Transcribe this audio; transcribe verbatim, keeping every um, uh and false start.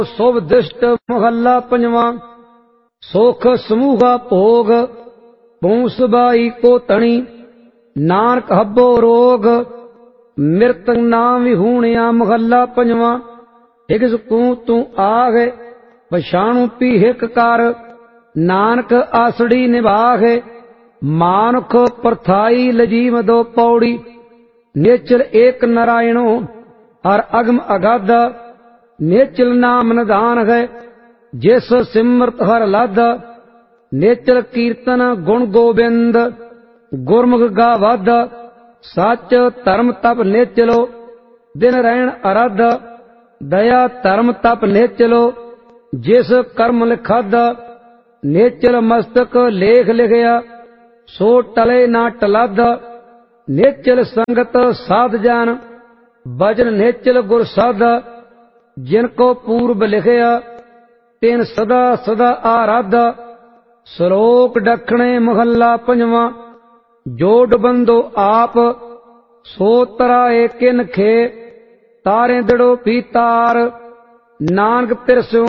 शुभ दिष्ट महला पंजवा। सुख समूहा भोग पूस बाई को तणी, नानक हब्बो रोग मृतक नाम विहूणिया। महला पंजवा। हिगस कू तू आग पछाणु पी हिक कर, नानक आसड़ी निभाग मानुख परथाई लजीव दो पौड़ी। निचल एक नारायणो हर अगम अगाध, निचल नाम निधान है जिस सिमरत हर लद। निचल कीर्तन गुण गोबिंद गुरमुख गावद, सच धर्म तप निचलो दिन रहन अरद। दया धर्म तप निचलो जिस कर्म लिखद, निचल मस्तक लेख लिखया सो टले ना टलद। निचल संगत साध जन भजन निचल गुर सद, जिनको पूर्व लिखया तिन सदा सदा आराध। श्लोक दखणे महला पंजवा। जोड़ बंदो आप सो तराए किन खे, तारे दड़ो पीतार नानक तिरस्यों